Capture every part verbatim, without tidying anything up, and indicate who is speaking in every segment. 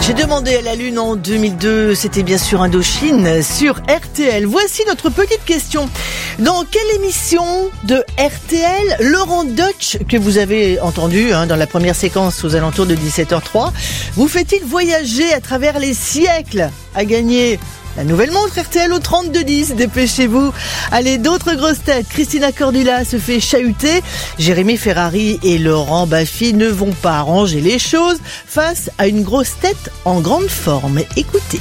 Speaker 1: J'ai demandé à la Lune en deux mille deux, c'était bien sûr Indochine sur R T L. Voici notre petite question. Dans quelle émission de R T L, Laurent Deutsch, que vous avez entendu hein, dans la première séquence aux alentours de dix-sept heures zéro trois, vous fait-il voyager à travers les siècles à gagner la nouvelle montre R T L au trente-deux dix, dépêchez-vous. Allez, d'autres grosses têtes. Christina Cordula se fait chahuter. Jérémy Ferrari et Laurent Baffy ne vont pas arranger les choses face à une grosse tête en grande forme. Écoutez.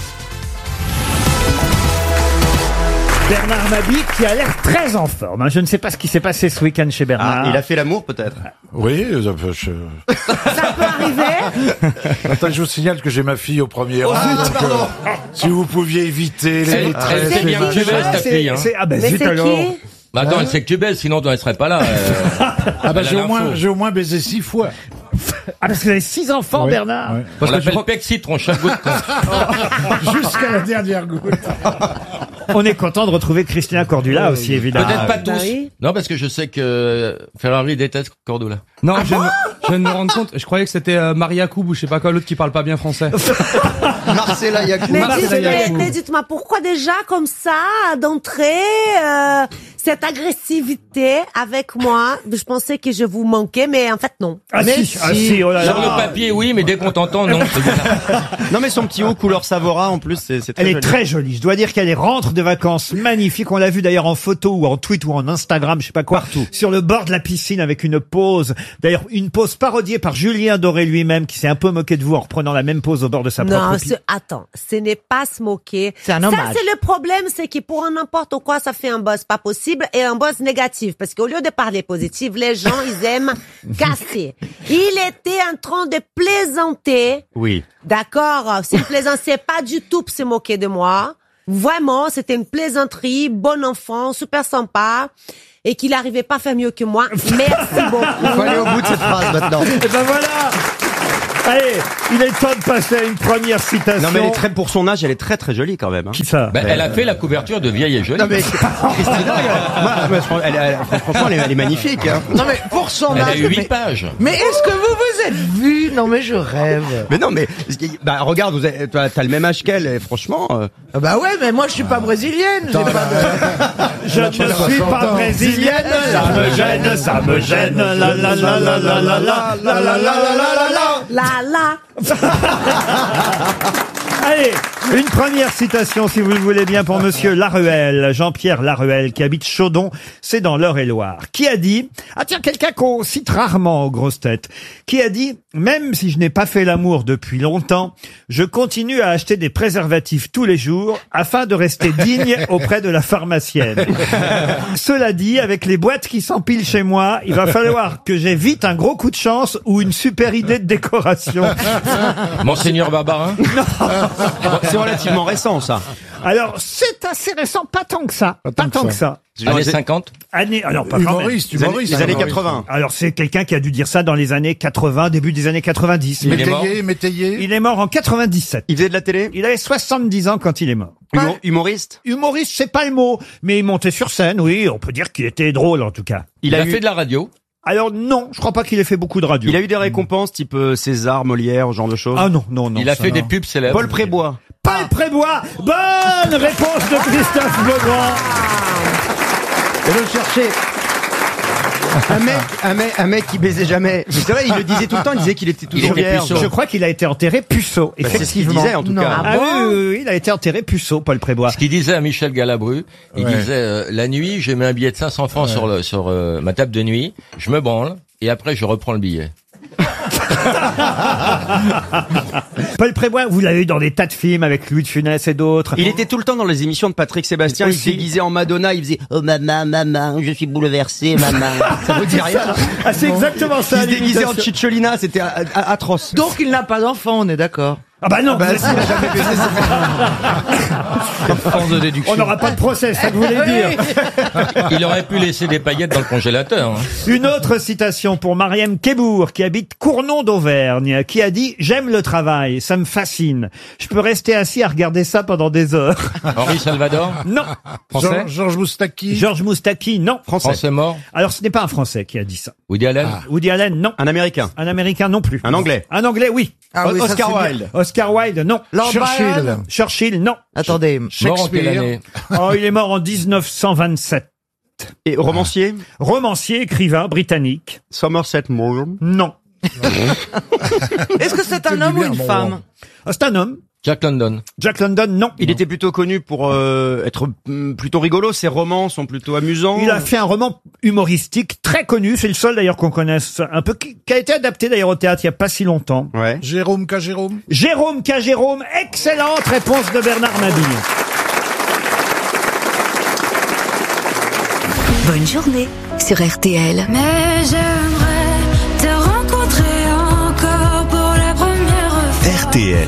Speaker 2: Bernard Mabie qui a l'air très en forme. Je ne sais pas ce qui s'est passé ce week-end chez Bernard.
Speaker 3: Ah, il a fait l'amour peut-être.
Speaker 4: Oui, ça peut, je...
Speaker 1: Ça peut arriver.
Speaker 4: Attends, je vous signale que j'ai ma fille au premier rang.
Speaker 3: Ah,
Speaker 4: donc,
Speaker 3: pardon.
Speaker 4: euh, si vous pouviez éviter les maîtresses,
Speaker 5: c'est
Speaker 4: les
Speaker 5: bien que tu
Speaker 4: machins.
Speaker 5: baises ta fille, hein.
Speaker 2: C'est- Ah ben
Speaker 1: Mais
Speaker 2: zut
Speaker 1: c'est
Speaker 2: alors.
Speaker 1: qui?
Speaker 5: Bah attends, elle sait que tu baises, sinon elle serait pas là. euh.
Speaker 4: Ah bah
Speaker 5: Elle a
Speaker 4: j'ai au
Speaker 5: l'info.
Speaker 4: moins, j'ai au moins baisé six fois.
Speaker 2: Ah parce que vous avez six enfants
Speaker 4: Oui,
Speaker 2: Bernard.
Speaker 4: oui.
Speaker 5: On l'appelle Pec Citron, chaque goutte.
Speaker 4: Jusqu'à la dernière goutte.
Speaker 2: On est content de retrouver Christina Cordula aussi évidemment.
Speaker 5: Peut-être pas
Speaker 1: bah
Speaker 5: tous.
Speaker 1: oui.
Speaker 5: Non, parce que je sais que Ferrari déteste Cordula.
Speaker 6: Non, je, viens de- je viens de me rendre compte. Je croyais que c'était euh, Maria Koub ou je sais pas quoi, l'autre qui parle pas bien français.
Speaker 3: Marcella Yacoub.
Speaker 7: Mais
Speaker 6: Marcela
Speaker 7: dites- mais-
Speaker 6: Yacoub.
Speaker 7: mais dites-moi, pourquoi déjà comme ça, d'entrée, euh, cette agressivité avec moi? Je pensais que je vous manquais, mais en fait non.
Speaker 2: Ah
Speaker 1: Mais
Speaker 2: si, ah
Speaker 1: si.
Speaker 2: si, oh là
Speaker 5: Sur le
Speaker 2: là.
Speaker 5: papier, oui, mais dès qu'on t'entend, non.
Speaker 3: Non mais son petit haut couleur Savora en plus c'est c'est très
Speaker 2: Elle est
Speaker 3: joli.
Speaker 2: très jolie. Je dois dire qu'elle est rentre de vacances magnifique. On l'a vu d'ailleurs en photo ou en tweet ou en Instagram, je sais pas quoi,
Speaker 3: Partout.
Speaker 2: sur le bord de la piscine avec une pose. D'ailleurs, une pose parodiée par Julien Doré lui-même qui s'est un peu moqué de vous en reprenant la même pose au bord de sa
Speaker 7: Non,
Speaker 2: propre
Speaker 7: ce,
Speaker 2: piscine.
Speaker 7: attends, ce n'est pas se moquer.
Speaker 1: C'est un
Speaker 7: Ça,
Speaker 1: hommage.
Speaker 7: c'est le problème, c'est que pour n'importe quoi, ça fait un buzz pas possible et un buzz négatif. Parce qu'au lieu de parler positif, les gens, ils aiment casser. Il était en train de plaisanter.
Speaker 3: Oui.
Speaker 7: D'accord, c'est une plaisanterie, c'est pas du tout pour se moquer de moi. Vraiment, c'était une plaisanterie, bon enfant, super sympa. Et qu'il n'arrivait pas à faire mieux que moi. Merci beaucoup.
Speaker 3: Il faut aller au bout de cette phrase maintenant.
Speaker 2: Et ben voilà. Allez, il est temps de passer à une première citation.
Speaker 3: Non mais elle est très pour son âge, elle est très très jolie quand même. Hein.
Speaker 2: Qui ça?
Speaker 5: Bah, elle a fait la couverture de Vieille et Jolie.
Speaker 3: Non mais Christina, elle, moi, moi, elle, elle, franchement, elle est, elle est magnifique. Hein.
Speaker 1: Non mais pour son
Speaker 5: Elle a
Speaker 1: âge.
Speaker 5: eu huit
Speaker 1: mais-
Speaker 5: pages.
Speaker 1: Mais est-ce que vous vous êtes vu? Non mais je rêve.
Speaker 3: Mais non mais bah regarde, vous avez- toi, t'as le même âge qu'elle et franchement. Euh,
Speaker 1: Ah bah ouais, mais moi je suis pas brésilienne. J'ai pas de...
Speaker 2: Je ne suis pas brésilienne, ça me gêne, ça me gêne, la la la la la la la la la la la la la la.
Speaker 7: Là, là.
Speaker 2: Allez, une première citation, si vous le voulez bien, pour Monsieur Laruelle, Jean-Pierre Laruelle, qui habite Chaudon, c'est dans l'Eure-et-Loire, qui a dit, ah tiens, quelqu'un qu'on cite rarement aux grosses têtes, qui a dit, même si je n'ai pas fait l'amour depuis longtemps, je continue à acheter des préservatifs tous les jours afin de rester digne auprès de la pharmacienne. Cela dit, avec les boîtes qui s'empilent chez moi, il va falloir que j'ai vite un gros coup de chance ou une super idée de décoration.
Speaker 5: Monseigneur Barbarin.
Speaker 3: c'est relativement récent ça.
Speaker 2: Alors, c'est assez récent, pas tant que ça. Pas, tant que ça.
Speaker 5: Années cinquante.
Speaker 2: Année, alors pas quand même.
Speaker 4: Humoriste,
Speaker 3: Les années,
Speaker 4: humoriste.
Speaker 3: les années
Speaker 4: humoriste.
Speaker 3: quatre-vingts.
Speaker 2: Alors, c'est quelqu'un qui a dû dire ça dans les années quatre-vingts, début des années quatre-vingt-dix.
Speaker 5: Il est mort.
Speaker 4: Métayer, métayer.
Speaker 2: Il est mort en quatre-vingt-dix-sept.
Speaker 3: Il faisait de la télé.
Speaker 2: Il avait soixante-dix ans quand il est mort.
Speaker 3: Humo- humoriste.
Speaker 2: Humoriste, c'est pas le mot, mais il montait sur scène, oui, on peut dire qu'il était drôle en tout cas.
Speaker 3: Il,
Speaker 5: Il
Speaker 3: a,
Speaker 5: a
Speaker 3: eu,
Speaker 5: fait de la radio.
Speaker 2: Alors non, je crois pas qu'il ait fait beaucoup de radio.
Speaker 3: il a eu des récompenses type euh, César, Molière, ce genre de choses.
Speaker 2: Ah non, non, non.
Speaker 5: Il a
Speaker 2: ça,
Speaker 5: fait
Speaker 2: non.
Speaker 5: des pubs célèbres.
Speaker 3: Paul Prébois.
Speaker 2: Paul Prébois. Bonne réponse de Christophe Beaugrand.
Speaker 3: Et je le cherchais. Un mec, un mec, un mec qui baisait jamais. Mais c'est vrai, il le disait tout le temps, il disait qu'il était toujours
Speaker 5: était
Speaker 3: vierge.
Speaker 5: puceau.
Speaker 2: Je crois qu'il a été enterré puceau,
Speaker 3: Bah, c'est ce qu'il
Speaker 2: effectivement.
Speaker 3: disait en tout
Speaker 1: Non.
Speaker 3: cas.
Speaker 2: Ah oui, oui, oui, il a été enterré puceau, Paul Prébois.
Speaker 5: Ce qu'il disait à Michel Galabru, il
Speaker 4: Ouais.
Speaker 5: disait euh, la nuit, j'ai mis un billet de cinq cents francs sur le sur euh, ma table de nuit, je me branle et après je reprends le billet.
Speaker 2: Paul Prébois, vous l'avez eu dans des tas de films avec Louis de Funès et d'autres.
Speaker 3: Il était tout le temps dans les émissions de Patrick Sébastien, il
Speaker 2: Aussi.
Speaker 3: se déguisait en Madonna, il faisait « Oh maman, maman, je suis bouleversé, maman ». Ça vous dit rien?
Speaker 2: Ah, c'est exactement
Speaker 3: Il
Speaker 2: ça.
Speaker 3: se déguisait en
Speaker 2: l'imitation.
Speaker 3: Cicciolina, c'était a- a- atroce.
Speaker 1: Donc il n'a pas d'enfant, on est d'accord.
Speaker 2: Ah bah non,
Speaker 3: Bah si, il a jamais baisé sa
Speaker 6: Force de déduction.
Speaker 2: on n'aura pas de procès, c'est ça que vous voulez dire.
Speaker 5: Il aurait pu laisser des paillettes dans le congélateur. Hein.
Speaker 2: Une autre citation pour Mariam Kebour, qui habite Cournon d'Auvergne, qui a dit « J'aime le travail, ça me fascine. Je peux rester assis à regarder ça pendant des heures.
Speaker 5: Henri Salvador, »
Speaker 2: Non.
Speaker 6: Français.
Speaker 4: Georges Georges Moustaki.
Speaker 2: Georges Moustaki, non.
Speaker 3: Français.
Speaker 5: Français mort,
Speaker 2: Alors ce n'est pas un Français qui a dit ça.
Speaker 5: Woody Allen.
Speaker 2: Woody Allen, non.
Speaker 3: Un Américain.
Speaker 2: Un Américain non plus.
Speaker 3: Un Anglais.
Speaker 2: Un Anglais, oui.
Speaker 1: Ah oui, ça,
Speaker 3: Oscar
Speaker 1: c'est bien.
Speaker 3: Wilde.
Speaker 2: Oscar Oscar Wilde, non.
Speaker 4: Lord
Speaker 2: Churchill.
Speaker 4: Byron.
Speaker 2: Churchill, non.
Speaker 3: Attendez.
Speaker 5: Mort en quelle
Speaker 4: Shakespeare.
Speaker 5: année?
Speaker 2: Oh, il est mort en dix-neuf cent vingt-sept.
Speaker 3: Et romancier
Speaker 2: Romancier, écrivain, britannique.
Speaker 3: Somerset Maugham.
Speaker 2: Non.
Speaker 1: Est-ce que c'est un
Speaker 4: C'est
Speaker 1: homme ou
Speaker 4: bien,
Speaker 1: une
Speaker 4: bon,
Speaker 1: femme?
Speaker 4: bon.
Speaker 2: Ah, c'est un homme.
Speaker 5: Jack London.
Speaker 2: Jack London, non.
Speaker 3: Il était plutôt connu pour euh, être mm, plutôt rigolo. Ses romans sont plutôt amusants.
Speaker 2: Il a fait un roman humoristique très connu. C'est le seul d'ailleurs qu'on connaisse un peu, qui, qui a été adapté d'ailleurs au théâtre il y a pas si longtemps.
Speaker 3: Ouais.
Speaker 4: Jérôme K. Jérôme.
Speaker 2: Jérôme K. Jérôme, excellente réponse de Bernard Mabille.
Speaker 8: Bonne journée sur R T L.
Speaker 9: Mais j'aimerais te rencontrer encore pour la première fois.
Speaker 10: R T L,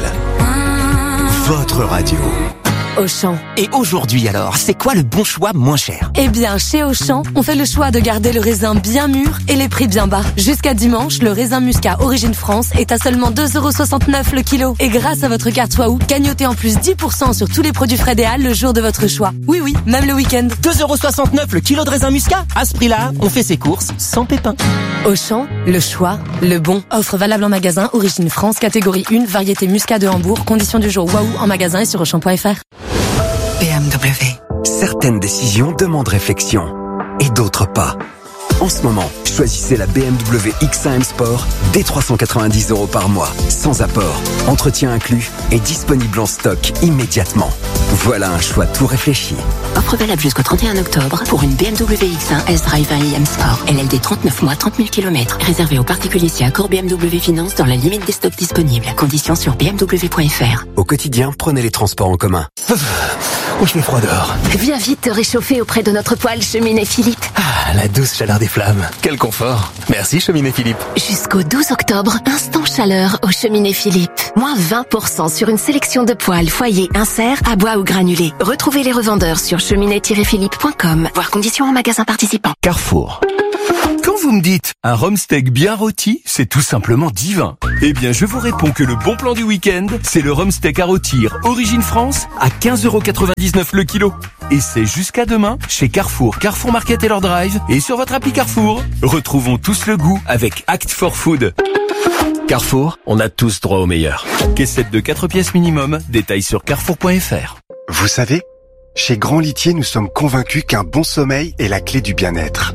Speaker 10: votre radio.
Speaker 8: Auchan.
Speaker 11: Et aujourd'hui alors, c'est quoi le bon choix moins cher?
Speaker 8: Eh bien, chez Auchan, on fait le choix de garder le raisin bien mûr et les prix bien bas. Jusqu'à dimanche, le raisin muscat Origine France est à seulement deux euros soixante-neuf le kilo. Et grâce à votre carte Waouh, gagnotez en plus dix pour cent sur tous les produits Frédéal le jour de votre choix. Oui, oui, même le week-end.
Speaker 11: deux euros soixante-neuf le kilo de raisin muscat? À ce prix-là, on fait ses courses sans pépin.
Speaker 8: Auchan, le choix, le bon. Offre valable en magasin Origine France, catégorie un, variété muscat de Hambourg. Conditions du jour Waouh en magasin et sur auchan point f r.
Speaker 10: B M W. Certaines décisions demandent réflexion et d'autres pas. En ce moment, choisissez la B M W X un M Sport dès trois cent quatre-vingt-dix euros par mois, sans apport, entretien inclus et disponible en stock immédiatement. Voilà un choix tout réfléchi.
Speaker 12: Offre valable jusqu'au trente et un octobre pour une B M W X un S-Drive un i M Sport. L L D trente-neuf mois, trente mille kilomètres. Réservé aux particuliers si accord B M W Finance dans la limite des stocks disponibles. Conditions sur b m w point f r.
Speaker 10: Au quotidien, prenez les transports en commun. Oh, je fais froid dehors.
Speaker 12: Viens vite te réchauffer auprès de notre poêle Cheminée Philippe.
Speaker 10: Ah, la douce chaleur des flammes. Quel confort. Merci, Cheminée Philippe.
Speaker 12: Jusqu'au douze octobre, instant chaleur au Cheminée Philippe. Moins vingt pour cent sur une sélection de poêles, foyers, inserts, à bois ou granulés. Retrouvez les revendeurs sur cheminée tiret philippe point com. Voir conditions en magasin participant.
Speaker 10: Carrefour. Quand vous me dites un rhum steak bien rôti, c'est tout simplement divin. Eh bien, je vous réponds que le bon plan du week-end, c'est le rhum steak à rôtir Origine France à quinze euros quatre-vingt-dix-neuf le kilo. Et c'est jusqu'à demain chez Carrefour, Carrefour Market et leur drive et sur votre appli Carrefour. Retrouvons tous le goût avec Act for Food. Carrefour, on a tous droit au meilleur. Caissette de quatre pièces minimum, détails sur carrefour point f r.
Speaker 13: Vous savez, chez Grand Litier, nous sommes convaincus qu'un bon sommeil est la clé du bien-être.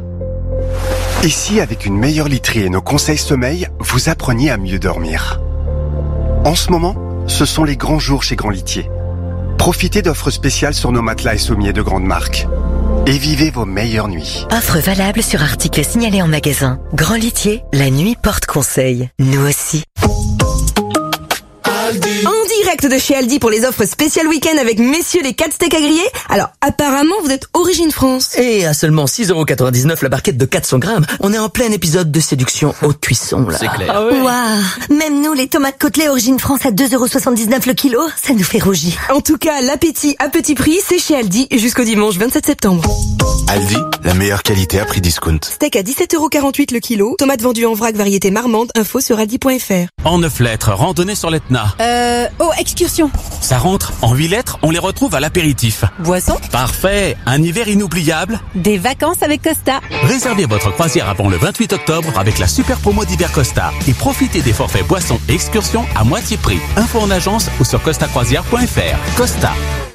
Speaker 13: Et si, avec une meilleure literie et nos conseils sommeil, vous appreniez à mieux dormir? En ce moment, ce sont les grands jours chez Grand Litier. Profitez d'offres spéciales sur nos matelas et sommiers de grande marque. Et vivez vos meilleures nuits.
Speaker 8: Offre valable sur articles signalés en magasin. Grand Litier, la nuit porte conseil. Nous aussi.
Speaker 14: En direct de chez Aldi pour les offres spéciales week-end avec messieurs les quatre steaks à griller. Alors, apparemment, vous êtes Origine France.
Speaker 11: Et à seulement six euros quatre-vingt-dix-neuf la barquette de quatre cents grammes, on est en plein épisode de séduction haute cuisson, là.
Speaker 5: C'est clair.
Speaker 11: Ah ouais.
Speaker 8: Waouh, même nous, les tomates côtelées Origine France à deux euros soixante-dix-neuf le kilo, ça nous fait rougir.
Speaker 14: En tout cas, l'appétit à petit prix, c'est chez Aldi jusqu'au dimanche vingt-sept septembre.
Speaker 15: Aldi, la meilleure qualité à prix discount.
Speaker 14: Steak à dix-sept euros quarante-huit le kilo, tomates vendues en vrac variété marmande, info sur aldi point f r.
Speaker 16: En neuf lettres, randonnée sur l'Etna.
Speaker 14: Euh, oh, excursion.
Speaker 16: Ça rentre. En huit lettres, on les retrouve à l'apéritif.
Speaker 14: Boisson.
Speaker 16: Parfait. Un hiver inoubliable.
Speaker 14: Des vacances avec Costa.
Speaker 16: Réservez votre croisière avant le vingt-huit octobre avec la super promo d'hiver Costa et profitez des forfaits boissons et excursions à moitié prix. Info en agence ou sur costa croisière point f r. Costa.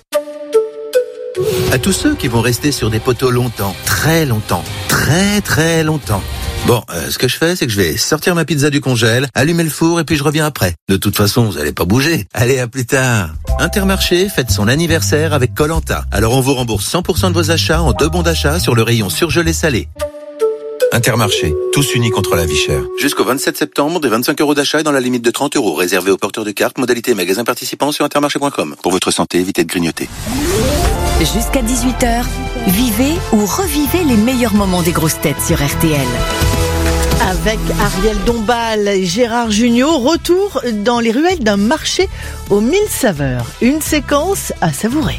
Speaker 17: À tous ceux qui vont rester sur des poteaux longtemps, très longtemps, très très longtemps. Bon, euh, ce que je fais, c'est que je vais sortir ma pizza du congèle, allumer le four et puis je reviens après. De toute façon, vous allez pas bouger. Allez, à plus tard. Intermarché fête son anniversaire avec Koh-Lanta. Alors on vous rembourse cent pour cent de vos achats en deux bons d'achat sur le rayon surgelé salé. Intermarché, tous unis contre la vie chère. Jusqu'au vingt-sept septembre, des vingt-cinq euros d'achat et dans la limite de trente euros. Réservé aux porteurs de cartes, modalité magasin participant sur intermarché point com. Pour votre santé, évitez de grignoter.
Speaker 8: Jusqu'à dix-huit heures, vivez ou revivez les meilleurs moments des grosses têtes sur R T L.
Speaker 1: Avec Ariel Dombal et Gérard Jugnot, retour dans les ruelles d'un marché aux mille saveurs. Une séquence à savourer.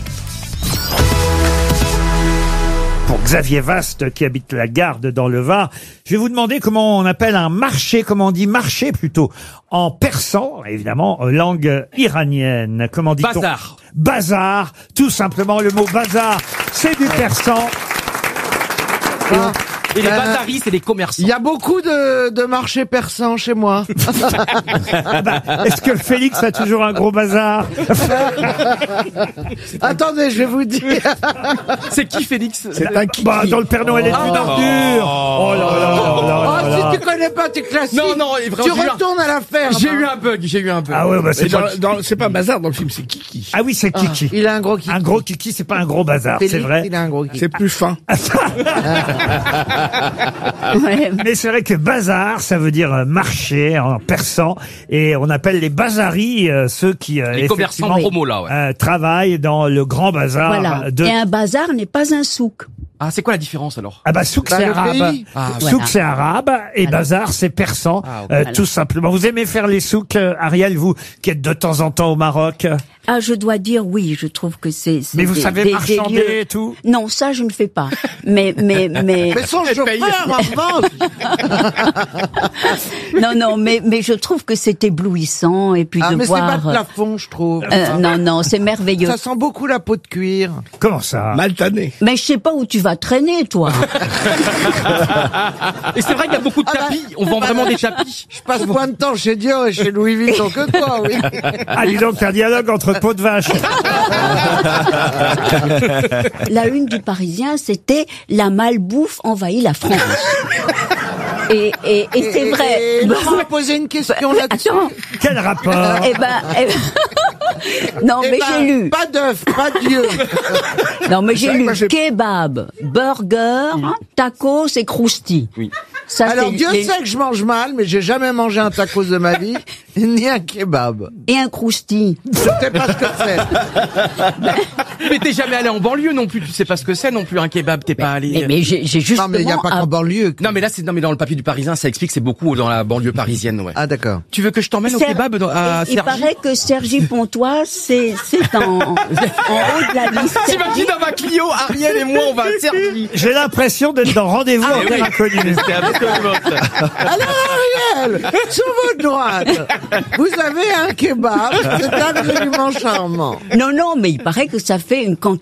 Speaker 2: Pour Xavier Vaste, qui habite la Garde dans le Var, je vais vous demander comment on appelle un marché, comment on dit marché plutôt, en persan, évidemment, langue iranienne. Comment dit-on?
Speaker 6: Bazar.
Speaker 2: Bazar, tout simplement le mot bazar, c'est du persan.
Speaker 3: Et on,
Speaker 18: Et les
Speaker 3: Ben,
Speaker 18: bazaris, c'est les commerçants.
Speaker 3: Il y a beaucoup de, de marchés persans chez moi.
Speaker 2: Ah bah, est-ce que Félix a toujours un gros bazar?
Speaker 3: Attendez, je vais vous dire.
Speaker 18: C'est qui, Félix?
Speaker 2: C'est un kiki. Bah, dans le Père Noël est une ordure. Oh là là là là
Speaker 3: Oh,
Speaker 2: là là.
Speaker 3: si tu connais pas tes classiques,
Speaker 18: Non, non, et
Speaker 3: tu
Speaker 18: vraiment, j'ai eu un-
Speaker 3: retournes à la ferme.
Speaker 18: J'ai eu un bug, j'ai eu un bug.
Speaker 2: Ah ouais, bah c'est
Speaker 4: Mais dans,
Speaker 2: pas...
Speaker 4: dans- c'est pas bazar dans le film, c'est Kiki.
Speaker 2: Ah oui, c'est kiki.
Speaker 3: Il a un gros kiki.
Speaker 2: Un gros kiki, c'est pas un gros bazar, c'est
Speaker 3: Félix,
Speaker 2: vrai.
Speaker 3: Il a un gros kiki.
Speaker 4: C'est plus fin.
Speaker 2: Mais c'est vrai que bazar, ça veut dire euh, marché en persan, et on appelle les bazaris euh, ceux qui euh,
Speaker 18: Les commerçants
Speaker 2: effectivement,
Speaker 18: promo, là, ouais.
Speaker 2: euh, travaillent dans le grand bazar
Speaker 19: Voilà.
Speaker 2: de.
Speaker 19: Et un bazar n'est pas un souk.
Speaker 18: Ah, c'est quoi la différence alors?
Speaker 2: Ah bah souk
Speaker 3: Bah,
Speaker 2: c'est
Speaker 3: le
Speaker 2: arabe,
Speaker 3: pays.
Speaker 18: Ah,
Speaker 2: souk
Speaker 19: voilà.
Speaker 2: c'est arabe et
Speaker 19: Voilà.
Speaker 2: bazar c'est persan,
Speaker 18: Ah, ok.
Speaker 2: euh,
Speaker 19: Voilà.
Speaker 2: tout simplement. Vous aimez faire les souks, euh, Ariel, vous qui êtes de temps en temps au Maroc?
Speaker 19: Ah, je dois dire oui, je trouve que c'est. c'est
Speaker 2: Mais vous
Speaker 19: des-
Speaker 2: savez
Speaker 19: des- des
Speaker 2: marchander
Speaker 19: lieux-
Speaker 2: et tout?
Speaker 19: Non, ça je ne fais pas. Mais mais mais.
Speaker 3: Mais son chauffeur, en revanche.
Speaker 19: non non, mais mais je trouve que c'est éblouissant et puis
Speaker 3: Ah,
Speaker 19: de
Speaker 3: mais c'est pas
Speaker 19: voir.
Speaker 3: le plafond, je trouve.
Speaker 19: euh, non non, c'est merveilleux.
Speaker 3: Ça sent beaucoup la peau de cuir.
Speaker 2: Comment ça?
Speaker 4: Maltané.
Speaker 19: Mais je sais pas où tu vas traîner, toi.
Speaker 18: Et c'est vrai qu'il y a beaucoup de
Speaker 3: Ah bah,
Speaker 18: tapis. On vend vraiment des tapis.
Speaker 3: Je passe moins de temps chez Dior et chez Louis Vuitton que toi, oui.
Speaker 2: Ah, dis donc, un dialogue entre peau de vache.
Speaker 19: La une du Parisien, c'était la malbouffe envahit la France. Et, et, et c'est vrai.
Speaker 3: Et Laurent m'a posé une question là-dessus.
Speaker 19: Attends.
Speaker 2: Quel rapport?
Speaker 19: Eh ben, eh ben- non,
Speaker 3: Eh
Speaker 19: mais
Speaker 3: ben,
Speaker 19: j'ai lu.
Speaker 3: Pas d'œuf, pas d'yeux.
Speaker 19: Non, mais j'ai
Speaker 4: vrai que
Speaker 19: lu
Speaker 4: moi, j'ai-
Speaker 19: kebab, burger, tacos et crousti.
Speaker 18: Oui.
Speaker 19: Ça,
Speaker 3: Alors
Speaker 19: c'est
Speaker 3: Dieu
Speaker 19: les-
Speaker 3: sait que je mange mal, mais j'ai jamais mangé un tacos de ma vie, ni un kebab.
Speaker 19: Et un crousti.
Speaker 3: Je sais pas ce que c'est.
Speaker 18: Mais t'es jamais allé en banlieue non plus. Tu sais pas ce que c'est non plus un kebab. T'es pas allé.
Speaker 19: Mais, mais j'ai j'ai
Speaker 3: Non,
Speaker 19: justement.
Speaker 3: mais il n'y a pas
Speaker 19: à-
Speaker 3: qu'en banlieue.
Speaker 18: Non mais là c'est non mais dans le papier du Parisien ça explique c'est beaucoup dans la banlieue parisienne ouais.
Speaker 3: Ah d'accord.
Speaker 18: Tu veux que je t'emmène au
Speaker 19: Ser-
Speaker 18: kebab dans, à
Speaker 19: il, il
Speaker 18: Cergy?
Speaker 19: paraît que Sergi Pontoise, c'est c'est en, en haut de la liste.
Speaker 18: T'imagines dans ma Clio, Ariel et moi on va à Cergy.
Speaker 2: J'ai l'impression d'être dans Rendez-vous
Speaker 18: Ah,
Speaker 2: en
Speaker 18: oui.
Speaker 2: terre inconnue.
Speaker 18: C'est absolument ça.
Speaker 3: Alors Ariel, sur votre droite, vous avez un kebab, c'est absolument charmant.
Speaker 19: Non, non, mais il paraît que ça fait une quantité